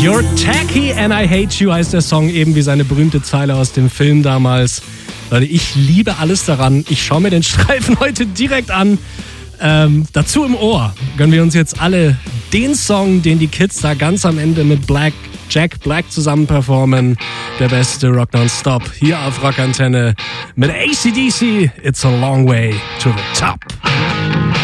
You're tacky and I hate you heißt der Song, eben wie seine berühmte Zeile aus dem Film damals. Leute, ich liebe alles daran. Ich schaue mir den Streifen heute direkt an. Dazu im Ohr gönnen wir uns jetzt alle den Song, den die Kids da ganz am Ende mit Jack Black zusammen performen. Der beste Rock Nonstop hier auf Rockantenne mit AC/DC. It's a long way to the top.